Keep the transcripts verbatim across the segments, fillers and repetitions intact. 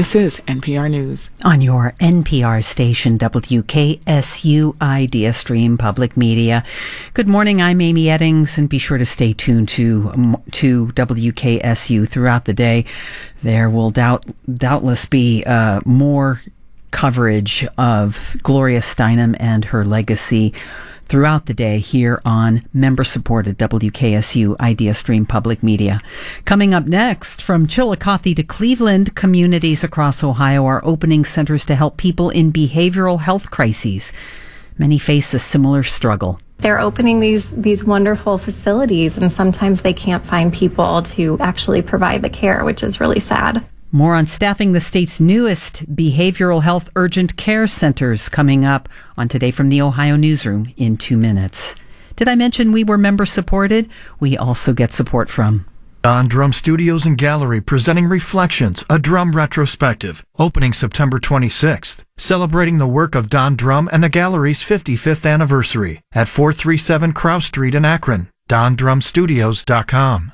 This is N P R News. On your N P R station, W K S U Idea Stream Public Media. Good morning, I'm Amy Eddings, and be sure to stay tuned to, to W K S U throughout the day. There will doubt, doubtless be uh, more coverage of Gloria Steinem and her legacy throughout the day here on member-supported W K S U Idea Stream Public Media. Coming up next, from Chillicothe to Cleveland, communities across Ohio are opening centers to help people in behavioral health crises. Many face a similar struggle. They're opening these these wonderful facilities, and sometimes they can't find people to actually provide the care, which is really sad. More on staffing the state's newest behavioral health urgent care centers coming up on Today from the Ohio Newsroom in two minutes. Did I mention we were member supported? We also get support from Don Drum Studios and Gallery presenting Reflections, a drum retrospective, opening September twenty-sixth, celebrating the work of Don Drum and the Gallery's fifty-fifth anniversary at four thirty-seven Krause Street in Akron. don drum studios dot com.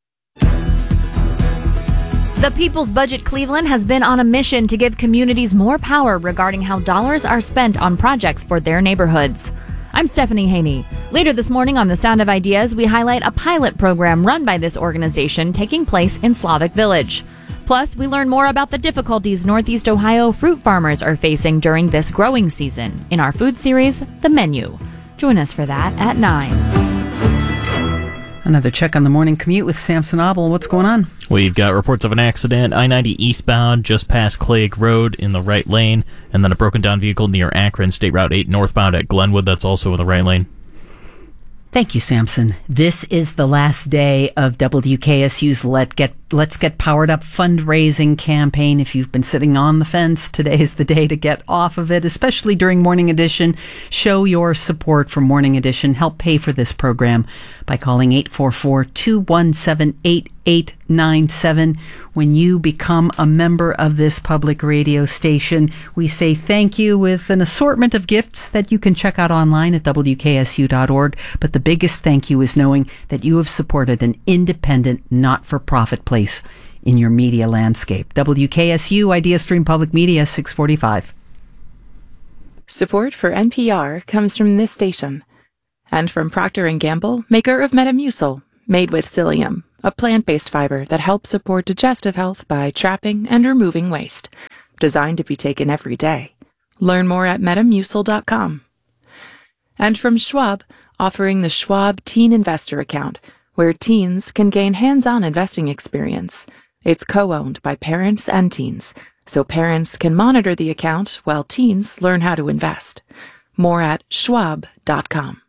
The People's Budget Cleveland has been on a mission to give communities more power regarding how dollars are spent on projects for their neighborhoods. I'm Stephanie Haney. Later this morning on The Sound of Ideas, we highlight a pilot program run by this organization taking place in Slavic Village. Plus, we learn more about the difficulties Northeast Ohio fruit farmers are facing during this growing season in our food series, The Menu. Join us for that at nine. Another check on the morning commute with Samson Obel. What's going on? We've got reports of an accident, I ninety eastbound, just past Clegg Road in the right lane, and then a broken down vehicle near Akron, State Route eight northbound at Glenwood. That's also in the right lane. Thank you, Samson. This is the last day of W K S U's Let Get Let's Get Powered Up fundraising campaign. If you've been sitting on the fence, today is the day to get off of it, especially during Morning Edition. Show your support for Morning Edition. Help pay for this program by calling eight four four, two one seven, eight eight nine seven. When you become a member of this public radio station, we say thank you with an assortment of gifts that you can check out online at W K S U dot org. But the biggest thank you is knowing that you have supported an independent, not-for-profit place in your media landscape. W K S U Idea Stream Public Media, six forty-five. Support for N P R comes from this station and from Procter and Gamble, maker of Metamucil, made with psyllium, a plant-based fiber that helps support digestive health by trapping and removing waste. Designed to be taken every day. Learn more at metamucil dot com. And from Schwab, offering the Schwab Teen Investor Account, where teens can gain hands-on investing experience. It's co-owned by parents and teens, so parents can monitor the account while teens learn how to invest. More at schwab dot com.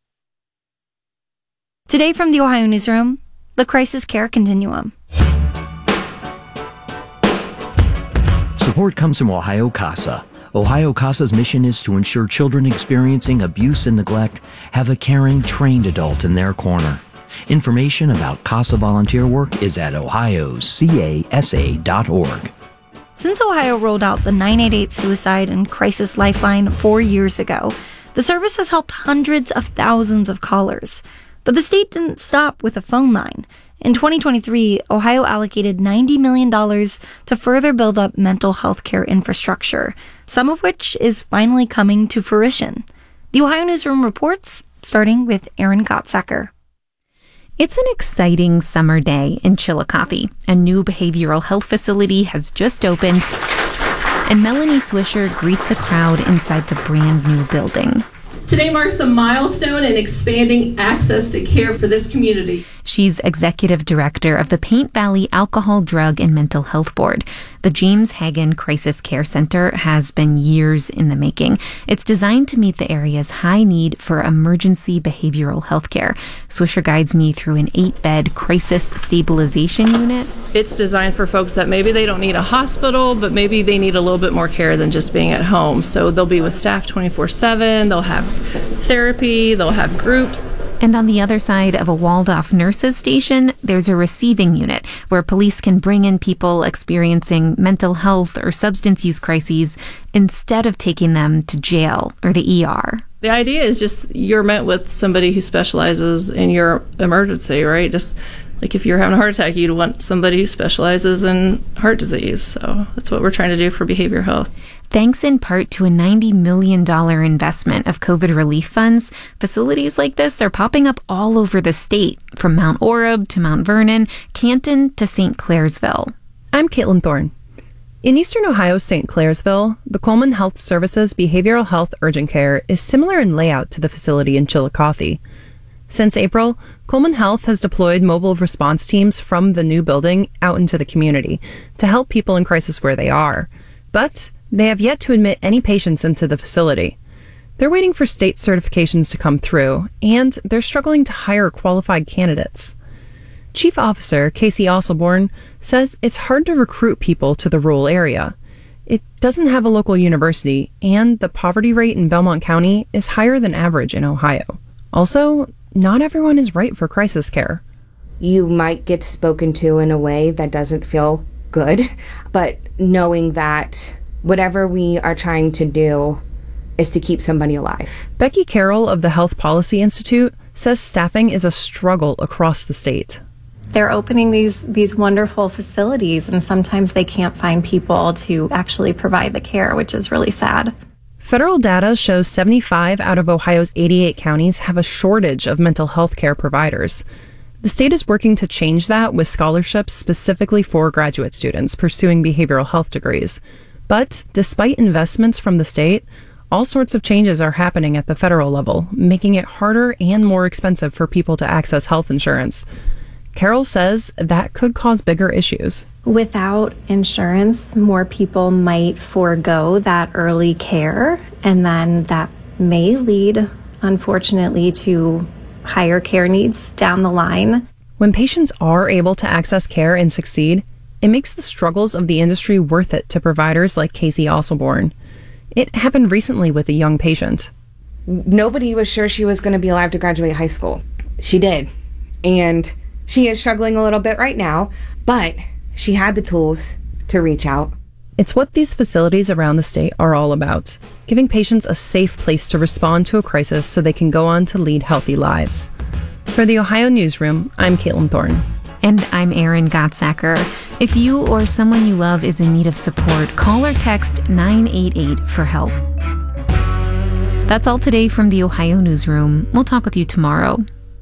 Today from the Ohio Newsroom, the Crisis Care Continuum. Support comes from Ohio CASA. Ohio CASA's mission is to ensure children experiencing abuse and neglect have a caring, trained adult in their corner. Information about CASA volunteer work is at ohio c a s a dot org. Since Ohio rolled out the nine eight eight Suicide and Crisis Lifeline four years ago, the service has helped hundreds of thousands of callers. But the state didn't stop with a phone line. In twenty twenty-three, Ohio allocated ninety million dollars to further build up mental health care infrastructure, some of which is finally coming to fruition. The Ohio Newsroom reports, starting with Aaron Gottsacker. It's an exciting summer day in Chillicothe. A new behavioral health facility has just opened, and Melanie Swisher greets a crowd inside the brand new building. Today marks a milestone in expanding access to care for this community. She's executive director of the Paint Valley Alcohol, Drug, and Mental Health Board. The James Hagan Crisis Care Center has been years in the making. It's designed to meet the area's high need for emergency behavioral health care. Swisher guides me through an eight-bed crisis stabilization unit. It's designed for folks that maybe they don't need a hospital, but maybe they need a little bit more care than just being at home. So they'll be with staff twenty-four seven, they'll have therapy, they'll have groups. And on the other side of a walled-off nurses station, there's a receiving unit where police can bring in people experiencing mental health or substance use crises instead of taking them to jail or the E R. The idea is just you're met with somebody who specializes in your emergency, right? Just Like if you're having a heart attack, you'd want somebody who specializes in heart disease. So that's what we're trying to do for behavioral health. Thanks in part to a ninety million dollars investment of COVID relief funds, facilities like this are popping up all over the state, from Mount Orab to Mount Vernon, Canton to Saint Clairsville. I'm Caitlin Thorne. In eastern Ohio's Saint Clairsville, the Coleman Health Services Behavioral Health Urgent Care is similar in layout to the facility in Chillicothe. Since April, Coleman Health has deployed mobile response teams from the new building out into the community to help people in crisis where they are. But they have yet to admit any patients into the facility. They're waiting for state certifications to come through, and they're struggling to hire qualified candidates. Chief Officer Casey Osselborn says it's hard to recruit people to the rural area. It doesn't have a local university, and the poverty rate in Belmont County is higher than average in Ohio. Also, not everyone is right for crisis care. You might get spoken to in a way that doesn't feel good, but knowing that whatever we are trying to do is to keep somebody alive. Becky Carroll of the Health Policy Institute says staffing is a struggle across the state. They're opening these these wonderful facilities, and sometimes they can't find people to actually provide the care, which is really sad. Federal data shows seventy-five out of Ohio's eighty-eight counties have a shortage of mental health care providers. The state is working to change that with scholarships specifically for graduate students pursuing behavioral health degrees. But despite investments from the state, all sorts of changes are happening at the federal level, making it harder and more expensive for people to access health insurance. Carol says that could cause bigger issues. Without insurance, more people might forego that early care, and then that may lead, unfortunately, to higher care needs down the line. When patients are able to access care and succeed, it makes the struggles of the industry worth it to providers like Casey Osselborn. It happened recently with a young patient. Nobody was sure she was going to be alive to graduate high school. She did. And she is struggling a little bit right now, but she had the tools to reach out. It's what these facilities around the state are all about, giving patients a safe place to respond to a crisis so they can go on to lead healthy lives. For the Ohio Newsroom, I'm Caitlin Thorne. And I'm Erin Gottsacker. If you or someone you love is in need of support, call or text nine eight eight for help. That's all today from the Ohio Newsroom. We'll talk with you tomorrow.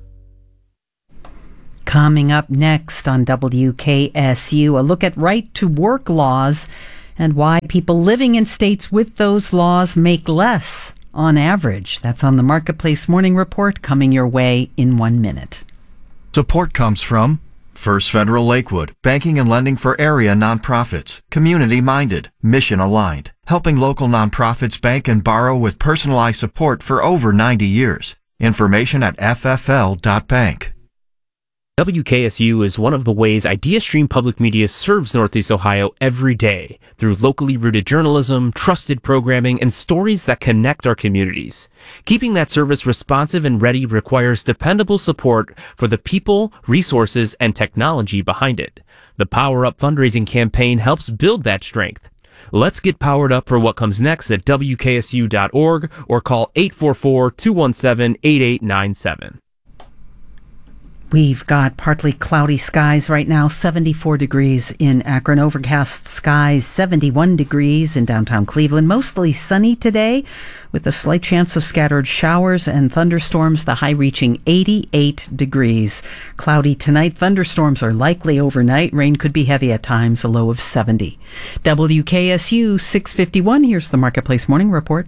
Coming up next on W K S U, a look at right-to-work laws and why people living in states with those laws make less on average. That's on the Marketplace Morning Report, coming your way in one minute. Support comes from First Federal Lakewood, banking and lending for area nonprofits, community-minded, mission-aligned, helping local nonprofits bank and borrow with personalized support for over ninety years. Information at f f l dot bank. W K S U is one of the ways IdeaStream Public Media serves Northeast Ohio every day through locally rooted journalism, trusted programming, and stories that connect our communities. Keeping that service responsive and ready requires dependable support for the people, resources, and technology behind it. The Power Up fundraising campaign helps build that strength. Let's get powered up for what comes next at w k s u dot org or call eight four four, two one seven, eight eight nine seven. We've got partly cloudy skies right now, seventy-four degrees in Akron, overcast skies, seventy-one degrees in downtown Cleveland, mostly sunny today with a slight chance of scattered showers and thunderstorms, the high reaching eighty-eight degrees. Cloudy tonight, thunderstorms are likely overnight, rain could be heavy at times, a low of seventy. W K S U six fifty-one, here's the Marketplace Morning Report.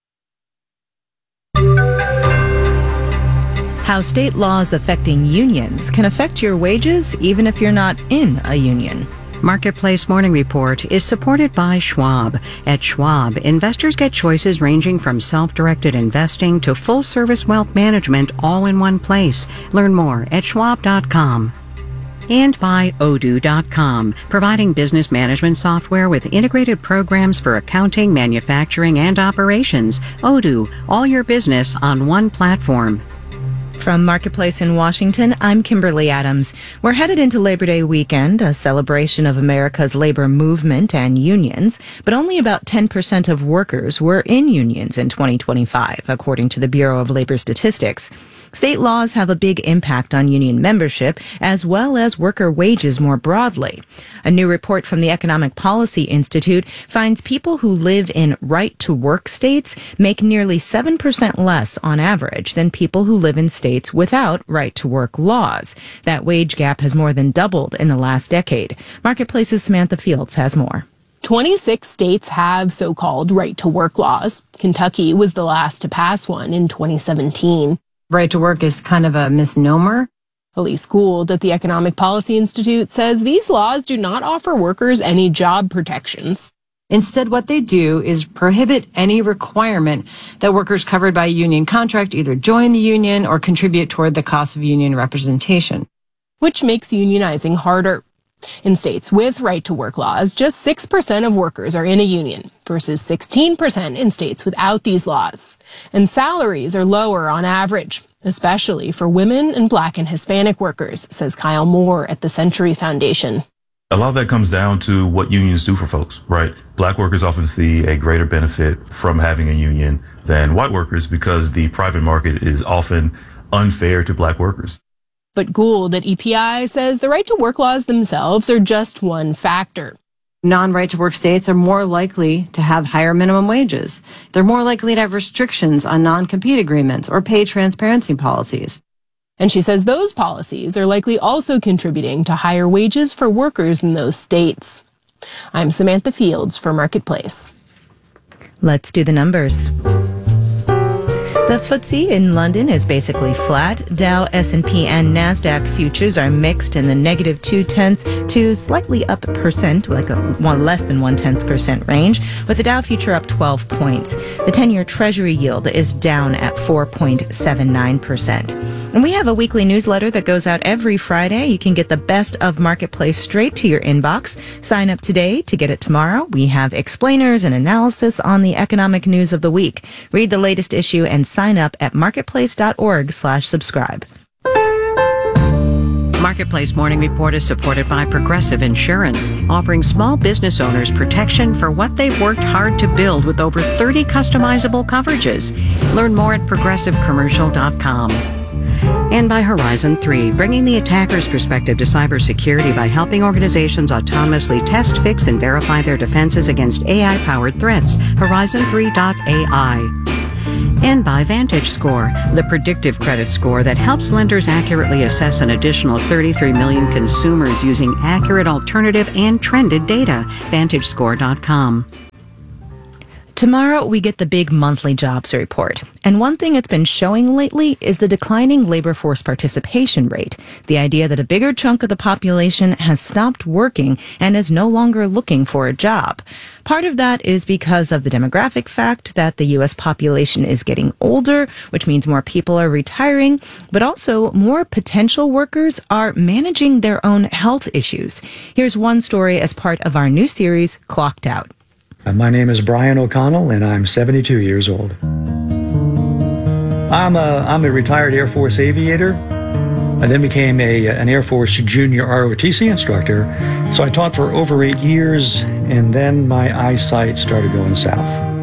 How state laws affecting unions can affect your wages even if you're not in a union. Marketplace Morning Report is supported by Schwab. At Schwab, investors get choices ranging from self-directed investing to full-service wealth management all in one place. Learn more at schwab dot com. And by Odoo dot com, providing business management software with integrated programs for accounting, manufacturing, and operations. Odoo, all your business on one platform. From Marketplace in Washington, I'm Kimberly Adams. We're headed into Labor Day weekend, a celebration of America's labor movement and unions, but only about ten percent of workers were in unions in twenty twenty-five, according to the Bureau of Labor Statistics. State laws have a big impact on union membership as well as worker wages more broadly. A new report from the Economic Policy Institute finds people who live in right-to-work states make nearly seven percent less on average than people who live in states without right-to-work laws. That wage gap has more than doubled in the last decade. Marketplace's Samantha Fields has more. twenty-six states have so-called right-to-work laws. Kentucky was the last to pass one in twenty seventeen. Right to work is kind of a misnomer. Elise Gould at the Economic Policy Institute says these laws do not offer workers any job protections. Instead, what they do is prohibit any requirement that workers covered by a union contract either join the union or contribute toward the cost of union representation. Which makes unionizing harder. In states with right-to-work laws, just six percent of workers are in a union versus sixteen percent in states without these laws. And salaries are lower on average, especially for women and Black and Hispanic workers, says Kyle Moore at the Century Foundation. A lot of that comes down to what unions do for folks, right? Black workers often see a greater benefit from having a union than white workers because the private market is often unfair to Black workers. But Gould at E P I says the right-to-work laws themselves are just one factor. Non-right-to-work states are more likely to have higher minimum wages. They're more likely to have restrictions on non-compete agreements or pay transparency policies. And she says those policies are likely also contributing to higher wages for workers in those states. I'm Samantha Fields for Marketplace. Let's do the numbers. The F T S E in London is basically flat. Dow, S and P, and NASDAQ futures are mixed in the negative two-tenths to slightly up percent, like a one less than one-tenth percent range, with the Dow future up twelve points. The ten-year Treasury yield is down at four point seven nine percent. And we have a weekly newsletter that goes out every Friday. You can get the best of Marketplace straight to your inbox. Sign up today to get it tomorrow. We have explainers and analysis on the economic news of the week. Read the latest issue and sign up at marketplace.org slash subscribe. Marketplace Morning Report is supported by Progressive Insurance, offering small business owners protection for what they've worked hard to build with over thirty customizable coverages. Learn more at progressive commercial dot com. And by Horizon three, bringing the attacker's perspective to cybersecurity by helping organizations autonomously test, fix, and verify their defenses against A I-powered threats. Horizon three dot A I. And by VantageScore, the predictive credit score that helps lenders accurately assess an additional thirty-three million consumers using accurate alternative and trended data. Vantage Score dot com. Tomorrow, we get the big monthly jobs report. And one thing it's been showing lately is the declining labor force participation rate. The idea that a bigger chunk of the population has stopped working and is no longer looking for a job. Part of that is because of the demographic fact that the U S population is getting older, which means more people are retiring, but also more potential workers are managing their own health issues. Here's one story as part of our new series, Clocked Out. My name is Brian O'Connell, and I'm seventy-two years old. I'm a, I'm a retired Air Force aviator. I then became a, an Air Force junior R O T C instructor. So I taught for over eight years, and then my eyesight started going south.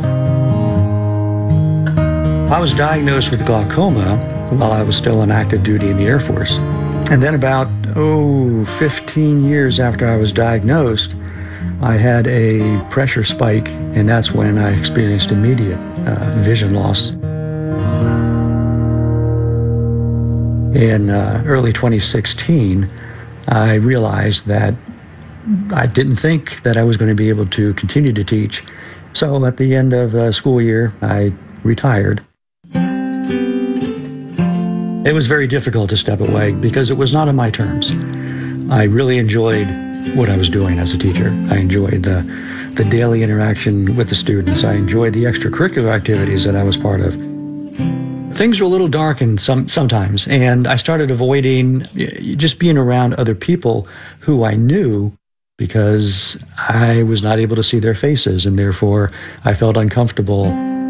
I was diagnosed with glaucoma while I was still on active duty in the Air Force. And then about, oh, fifteen years after I was diagnosed, I had a pressure spike, and that's when I experienced immediate uh, vision loss. In uh, early twenty sixteen, I realized that I didn't think that I was going to be able to continue to teach. So at the end of the school year, I retired. It was very difficult to step away because it was not on my terms. I really enjoyed what I was doing as a teacher. I enjoyed the, the daily interaction with the students. I enjoyed the extracurricular activities that I was part of. Things were a little dark and some, sometimes, and I started avoiding just being around other people who I knew because I was not able to see their faces, and therefore I felt uncomfortable.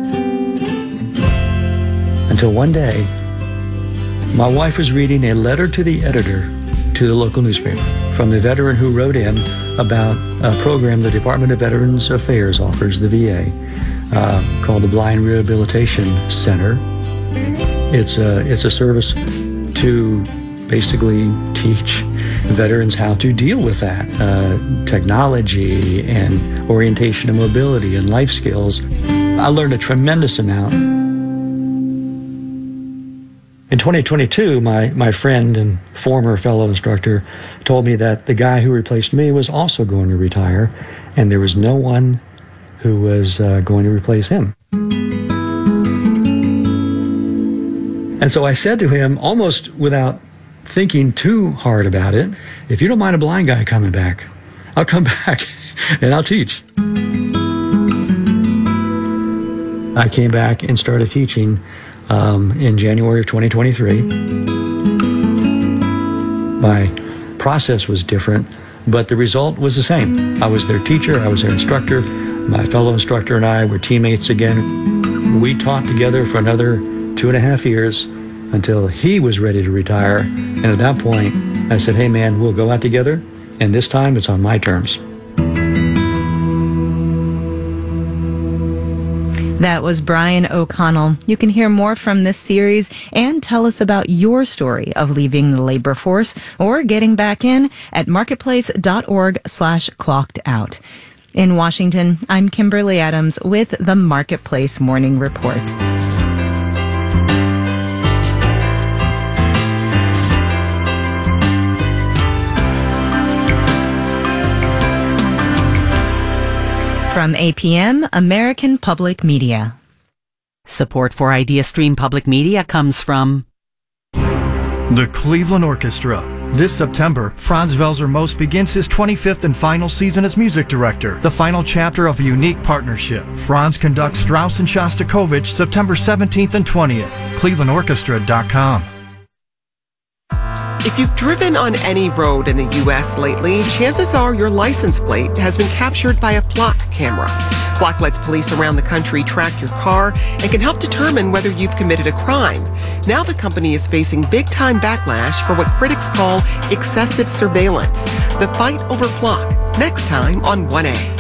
Until one day, my wife was reading a letter to the editor to the local newspaper from a veteran who wrote in about a program the Department of Veterans Affairs offers, the V A, uh, called the Blind Rehabilitation Center. It's a, it's a service to basically teach veterans how to deal with that. Uh, technology and orientation and mobility and life skills. I learned a tremendous amount. In twenty twenty-two, my, my friend and former fellow instructor told me that the guy who replaced me was also going to retire, and there was no one who was uh, going to replace him. And so I said to him, almost without thinking too hard about it, if you don't mind a blind guy coming back, I'll come back and I'll teach. I came back and started teaching um, in January of twenty twenty-three. My process was different, but the result was the same. I was their teacher, I was their instructor. My fellow instructor and I were teammates again. We taught together for another two and a half years until he was ready to retire. And at that point, I said, hey man, we'll go out together, and this time it's on my terms. That was Brian O'Connell. You can hear more from this series and tell us about your story of leaving the labor force or getting back in at marketplace.org slash clocked out. In Washington, I'm Kimberly Adams with the Marketplace Morning Report. From A P M, American Public Media. Support for IdeaStream Public Media comes from the Cleveland Orchestra. This September, Franz Welser Most begins his twenty-fifth and final season as music director, the final chapter of a unique partnership. Franz conducts Strauss and Shostakovich September seventeenth and twentieth. cleveland orchestra dot com. If you've driven on any road in the U S lately, chances are your license plate has been captured by a Flock camera. Flock lets police around the country track your car and can help determine whether you've committed a crime. Now the company is facing big-time backlash for what critics call excessive surveillance. The fight over Flock, next time on one A.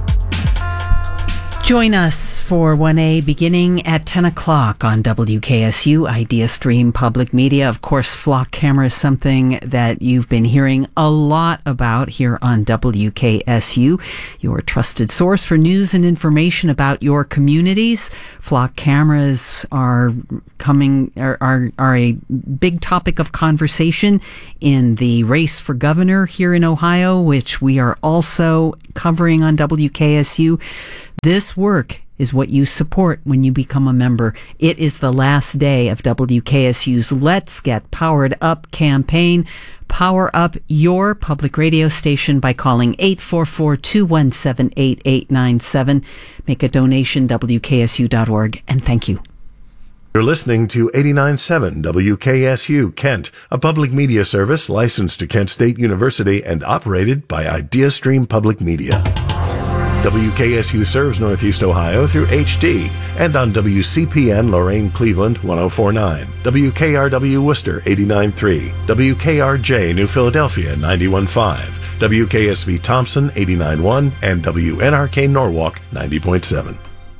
Join us for one A beginning at ten o'clock on W K S U IdeaStream Public Media. Of course, Flock camera is something that you've been hearing a lot about here on W K S U, your trusted source for news and information about your communities. Flock cameras are coming are, are, are a big topic of conversation in the race for governor here in Ohio, which we are also covering on W K S U. This work is what you support when you become a member. It is the last day of W K S U's Let's Get Powered Up campaign. Power up your public radio station by calling eight four four, two one seven, eight eight nine seven. Make a donation, W K S U dot org, and thank you. You're listening to eighty-nine point seven W K S U Kent, a public media service licensed to Kent State University and operated by IdeaStream Public Media. W K S U serves Northeast Ohio through H D and on W C P N Lorain Cleveland one oh four point nine, W K R W Worcester eighty-nine point three, W K R J New Philadelphia ninety-one point five, W K S V Thompson eighty-nine point one, and W N R K Norwalk ninety point seven.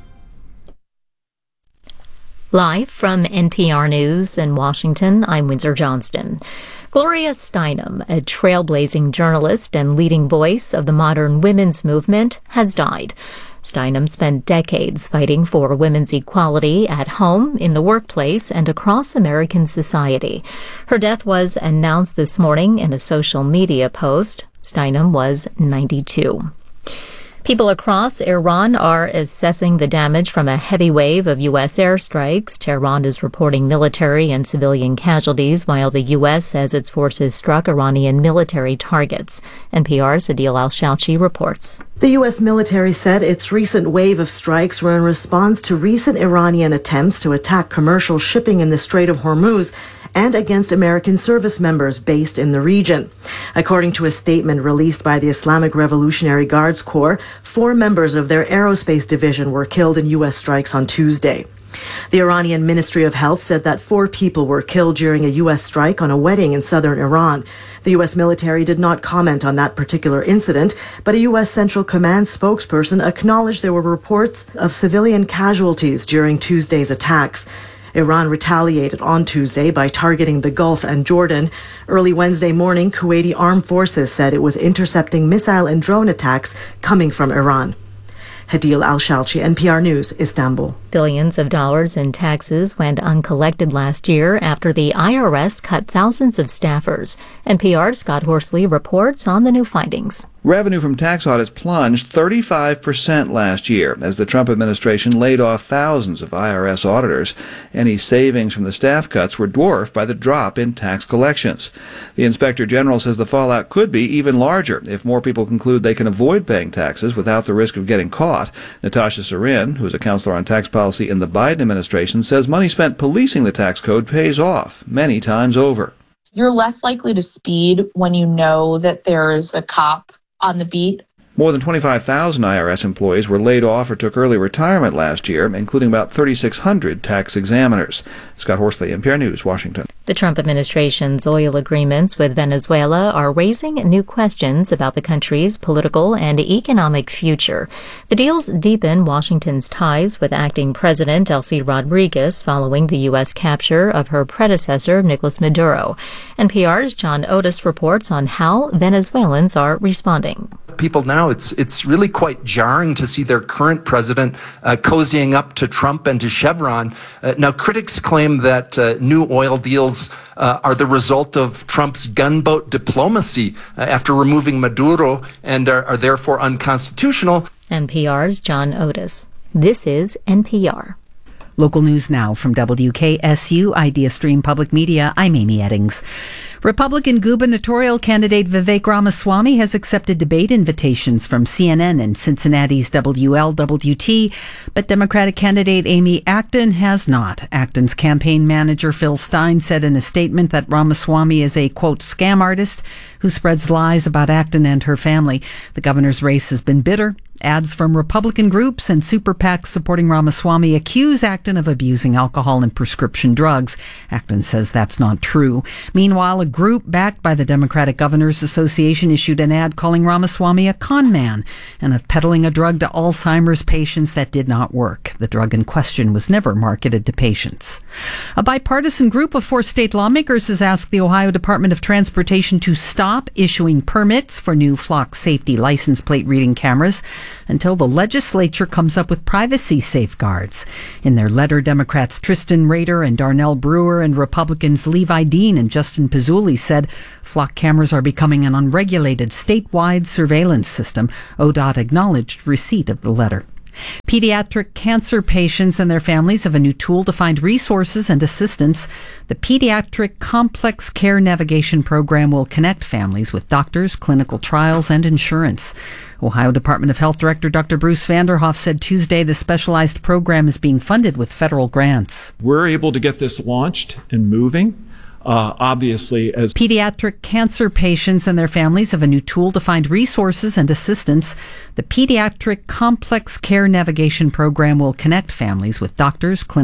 Live from N P R News in Washington, I'm Windsor Johnston. Gloria Steinem, a trailblazing journalist and leading voice of the modern women's movement, has died. Steinem spent decades fighting for women's equality at home, in the workplace, and across American society. Her death was announced this morning in a social media post. Steinem was ninety-two. People across Iran are assessing the damage from a heavy wave of U S airstrikes. Tehran is reporting military and civilian casualties, while the U S says its forces struck Iranian military targets. N P R's Adil Al-Shalchi reports. The U S military said its recent wave of strikes were in response to recent Iranian attempts to attack commercial shipping in the Strait of Hormuz and against American service members based in the region. According to a statement released by the Islamic Revolutionary Guards Corps, four members of their aerospace division were killed in U S strikes on Tuesday. The Iranian Ministry of Health said that four people were killed during a U S strike on a wedding in southern Iran. The U S military did not comment on that particular incident, but a U S Central Command spokesperson acknowledged there were reports of civilian casualties during Tuesday's attacks. Iran retaliated on Tuesday by targeting the Gulf and Jordan. Early Wednesday morning, Kuwaiti armed forces said it was intercepting missile and drone attacks coming from Iran. Hadil Al-Shalchi, N P R News, Istanbul. Billions of dollars in taxes went uncollected last year after the I R S cut thousands of staffers. N P R's Scott Horsley reports on the new findings. Revenue from tax audits plunged thirty-five percent last year as the Trump administration laid off thousands of I R S auditors. Any savings from the staff cuts were dwarfed by the drop in tax collections. The Inspector General says the fallout could be even larger if more people conclude they can avoid paying taxes without the risk of getting caught. Natasha Sarin, who is a counselor on tax policy in the Biden administration, says money spent policing the tax code pays off many times over. You're less likely to speed when you know that there's a cop on the beat. More than twenty-five thousand I R S employees were laid off or took early retirement last year, including about thirty-six hundred tax examiners. Scott Horsley, N P R News, Washington. The Trump administration's oil agreements with Venezuela are raising new questions about the country's political and economic future. The deals deepen Washington's ties with acting President Delcy Rodriguez following the U S capture of her predecessor, Nicolas Maduro. N P R's John Otis reports on how Venezuelans are responding. People now, it's it's really quite jarring to see their current president uh, cozying up to Trump and to Chevron. Uh, now, critics claim that uh, new oil deals uh, are the result of Trump's gunboat diplomacy uh, after removing Maduro and are, are therefore unconstitutional. N P R's John Otis. This is N P R. Local news now from W K S U Idea Stream Public Media. I'm Amy Eddings. Republican gubernatorial candidate Vivek Ramaswamy has accepted debate invitations from C N N and Cincinnati's W L W T, but Democratic candidate Amy Acton has not. Acton's campaign manager Phil Stein said in a statement that Ramaswamy is a, quote, scam artist who spreads lies about Acton and her family. The governor's race has been bitter. Ads from Republican groups and super PACs supporting Ramaswamy accuse Acton of abusing alcohol and prescription drugs. Acton says that's not true. Meanwhile, a group backed by the Democratic Governors Association issued an ad calling Ramaswamy a con man and of peddling a drug to Alzheimer's patients that did not work. The drug in question was never marketed to patients. A bipartisan group of four state lawmakers has asked the Ohio Department of Transportation to stop issuing permits for new flock safety license plate reading cameras until the legislature comes up with privacy safeguards. In their letter, Democrats Tristan Rader and Darnell Brewer and Republicans Levi Dean and Justin Pizzulli said flock cameras are becoming an unregulated statewide surveillance system. O D O T acknowledged receipt of the letter. Pediatric cancer patients and their families have a new tool to find resources and assistance. The Pediatric Complex Care Navigation Program will connect families with doctors, clinical trials, and insurance. Ohio Department of Health Director Doctor Bruce Vanderhoff said Tuesday the specialized program is being funded with federal grants. We're able to get this launched and moving. Uh, obviously, as pediatric cancer patients and their families have a new tool to find resources and assistance. The Pediatric Complex Care Navigation Program will connect families with doctors, clinical